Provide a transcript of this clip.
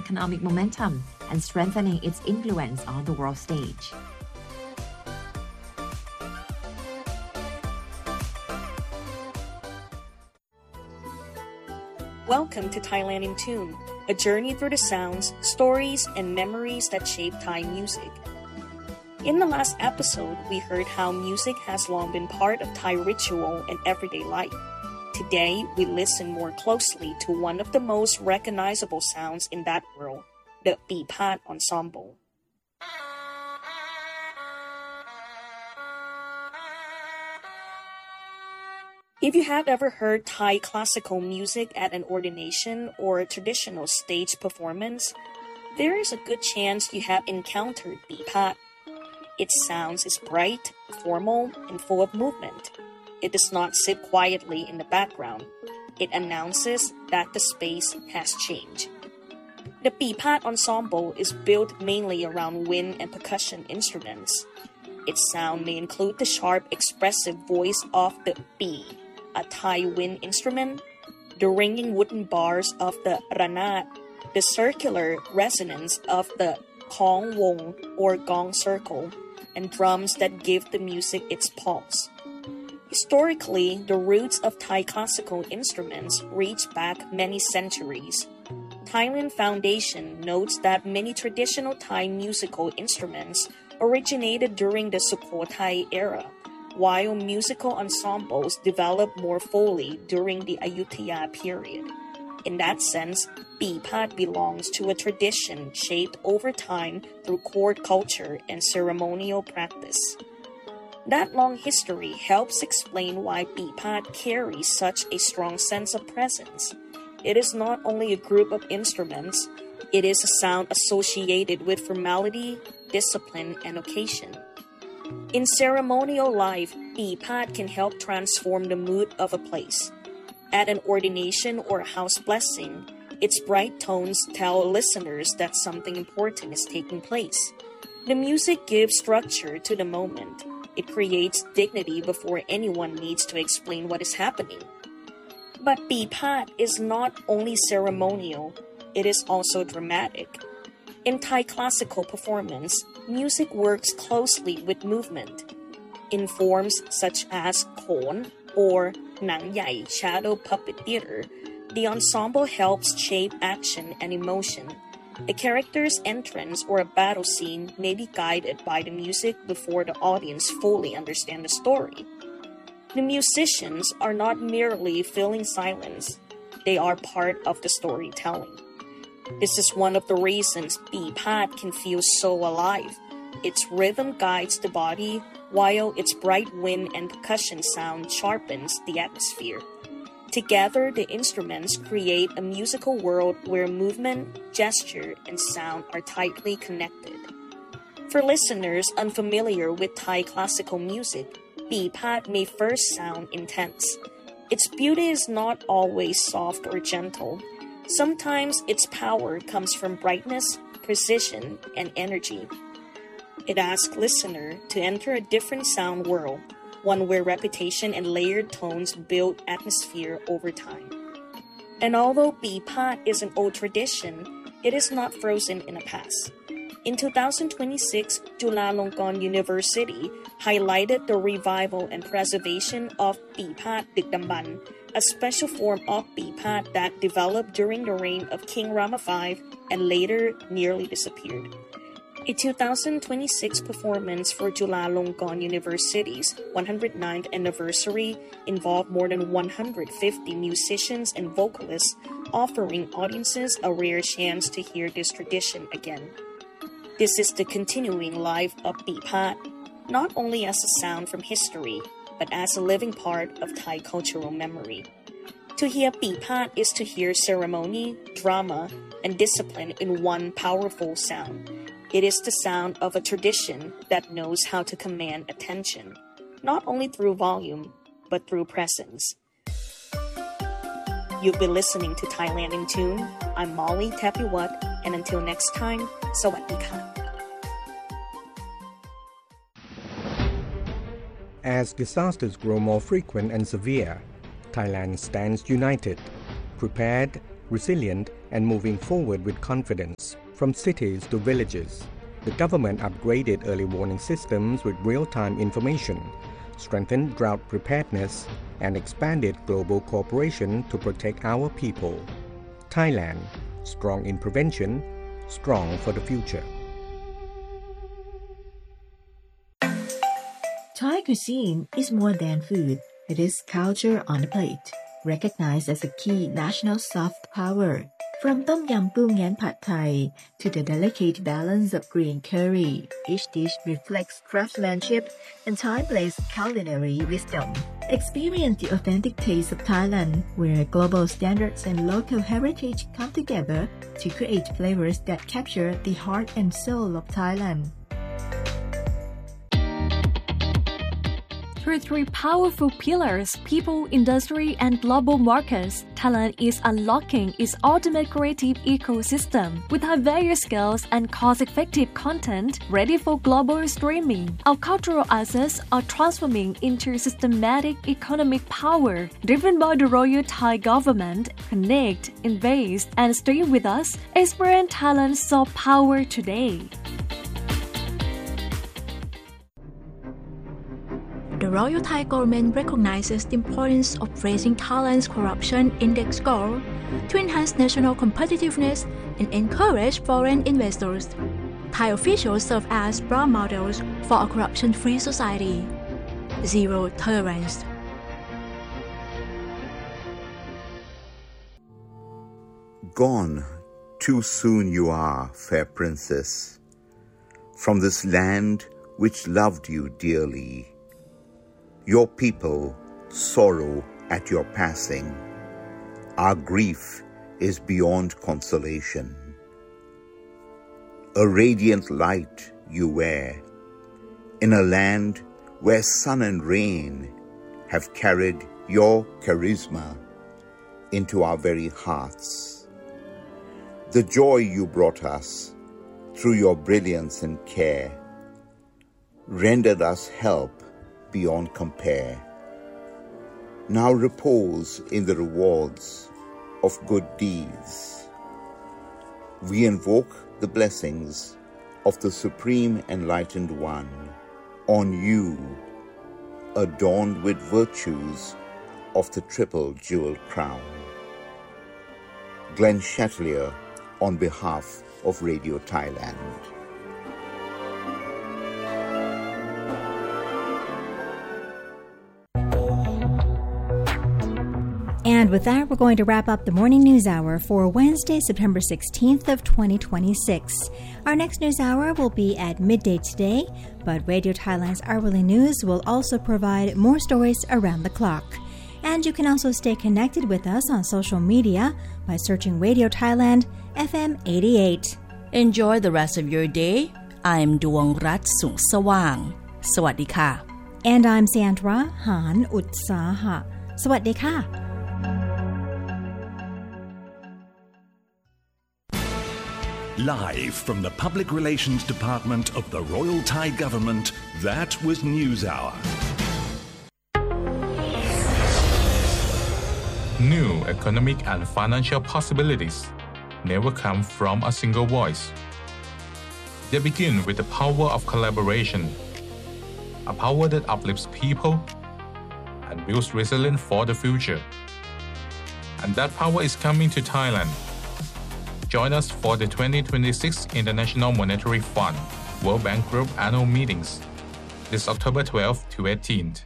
economic momentum and strengthening its influence on the world stage. Welcome to Thailand in Tune, a journey through the sounds, stories, and memories that shape Thai music. In the last episode, we heard how music has long been part of Thai ritual and everyday life. Today, we listen more closely to one of the most recognizable sounds in that world, the Pi Phat Ensemble. If you have ever heard Thai classical music at an ordination or a traditional stage performance, there is a good chance you have encountered Pi Phat. Its sound is bright, formal, and full of movement. It does not sit quietly in the background. It announces that the space has changed. The Pi Phat Ensemble is built mainly around wind and percussion instruments. Its sound may include the sharp, expressive voice of the Pi, a Thai wind instrument, the ringing wooden bars of the Ranat, the circular resonance of the Khong Wong or gong circle, and drums that give the music its pulse. Historically, the roots of Thai classical instruments reach back many centuries. Thailand Foundation notes that many traditional Thai musical instruments originated during the Sukhothai era, while musical ensembles developed more fully during the Ayutthaya period. In that sense, Pi Phat belongs to a tradition shaped over time through court culture and ceremonial practice. That long history helps explain why Pi Phat carries such a strong sense of presence. It is not only a group of instruments, it is a sound associated with formality, discipline, and occasion. In ceremonial life, Pi Phat can help transform the mood of a place. At an ordination or a house blessing, its bright tones tell listeners that something important is taking place. The music gives structure to the moment. It creates dignity before anyone needs to explain what is happening. But Pi Phat is not only ceremonial, it is also dramatic. In Thai classical performance, music works closely with movement. In forms such as Khon or Nang Yai shadow puppet theater, the ensemble helps shape action and emotion. A character's entrance or a battle scene may be guided by the music before the audience fully understand the story. The musicians are not merely filling silence, they are part of the storytelling. This is one of the reasons Pi Phat can feel so alive. Its rhythm guides the body, while its bright wind and percussion sound sharpens the atmosphere. Together, the instruments create a musical world where movement, gesture, and sound are tightly connected. For listeners unfamiliar with Thai classical music, Pi Phat may first sound intense. Its beauty is not always soft or gentle. Sometimes its power comes from brightness, precision, and energy. It asks listener to enter a different sound world, one where repetition and layered tones build atmosphere over time. And although Pi Phat is an old tradition, it is not frozen in the past. In 2026, Chulalongkorn University highlighted the revival and preservation of Pi Phat Dikdamban, a special form of Pi Phat that developed during the reign of King Rama V and later nearly disappeared. A 2026 performance for Chulalongkorn University's 109th anniversary involved more than 150 musicians and vocalists, offering audiences a rare chance to hear this tradition again. This is the continuing life of Pi Phat, not only as a sound from history, but as a living part of Thai cultural memory. To hear Pi Phat is to hear ceremony, drama, and discipline in one powerful sound. It is the sound of a tradition that knows how to command attention, not only through volume, but through presence. You've been listening to Thailand in Tune. I'm Molly Tapiwat, and until next time, Sawadee. As disasters grow more frequent and severe, Thailand stands united, prepared, resilient, and moving forward with confidence. From cities to villages, the government upgraded early warning systems with real-time information, strengthened drought preparedness, and expanded global cooperation to protect our people. Thailand, strong in prevention, strong for the future. Thai cuisine is more than food. It is culture on the plate, recognized as a key national soft power. From Tom Yam Goong and Pad Thai to the delicate balance of green curry, each dish reflects craftsmanship and Thai-based culinary wisdom. Experience the authentic taste of Thailand, where global standards and local heritage come together to create flavors that capture the heart and soul of Thailand. Through three powerful pillars, people, industry, and global markets, Thailand is unlocking its ultimate creative ecosystem with high value skills and cost-effective content ready for global streaming. Our cultural assets are transforming into systematic economic power, driven by the Royal Thai government. Connect, invest, and stay with us. Experience Thailand's soft power today. The Royal Thai government recognizes the importance of raising Thailand's corruption index score to enhance national competitiveness and encourage foreign investors. Thai officials serve as role models for a corruption-free society. Zero tolerance. Gone, too soon you are, fair princess, from this land which loved you dearly. Your people sorrow at your passing. Our grief is beyond consolation. A radiant light you wear in a land where sun and rain have carried your charisma into our very hearts. The joy you brought us through your brilliance and care rendered us help beyond compare. Now repose in the rewards of good deeds. We invoke the blessings of the Supreme Enlightened One on you, adorned with virtues of the triple jeweled crown. Glenn Chatelier on behalf of Radio Thailand. And with that, we're going to wrap up the Morning News Hour for Wednesday, September 16th of 2026. Our next news hour will be at midday today, but Radio Thailand's hourly news will also provide more stories around the clock. And you can also stay connected with us on social media by searching Radio Thailand FM 88. Enjoy the rest of your day. I'm Duongrat Sung Sawang. Sawadee ka. And I'm Sandra Han Utsaha. Sawadee ka. Live from the Public Relations Department of the Royal Thai Government, that was News Hour. New economic and financial possibilities never come from a single voice. They begin with the power of collaboration, a power that uplifts people and builds resilience for the future. And that power is coming to Thailand. Join us for the 2026 International Monetary Fund World Bank Group annual meetings this October 12th to 18th.